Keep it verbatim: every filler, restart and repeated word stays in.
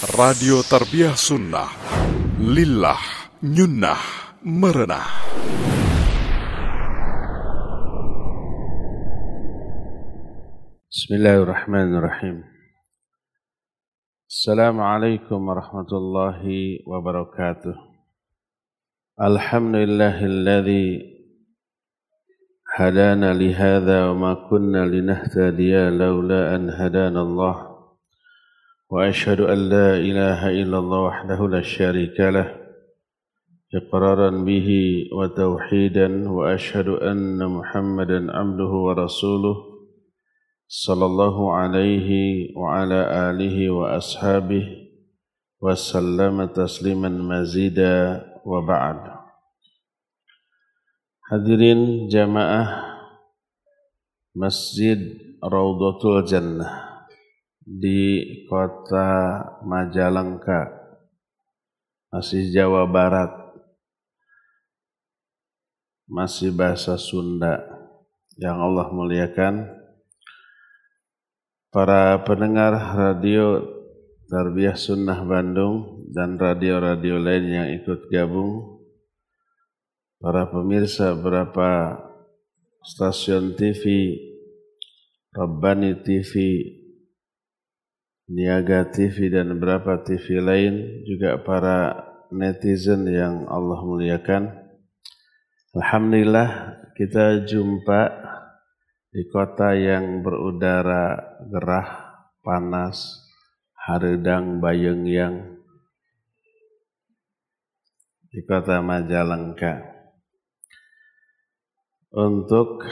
Radio Tarbiyah Sunnah, Lillah, Nyunnah, Merenah. Bismillahirrahmanirrahim. Assalamualaikum warahmatullahi wabarakatuh. Alhamdulillahilladzi hadana lihadza wa ma kunna linahtadiya laula an hadana Allah. Wa ashhadu an la ilaha illallah wahdahu la syarika lah iqraran bihi wa tauhidan wa ashhadu anna Muhammadan abduhu wa rasuluh sallallahu alaihi wa ala alihi wa ashabihi wa sallama tasliman mazida wa ba'd. Hadirin jamaah Masjid Raudhatul Jannah di kota Majalengka, masih Jawa Barat, masih bahasa Sunda yang Allah muliakan. Para pendengar radio Tarbiyah Sunnah Bandung dan radio-radio lain yang ikut gabung, para pemirsa beberapa stasiun T V, Rabbani T V, Niaga T V dan beberapa T V lain, juga para netizen yang Allah muliakan. Alhamdulillah kita jumpa di kota yang berudara gerah, panas, hareudang bayeungyang, di kota Majalengka, untuk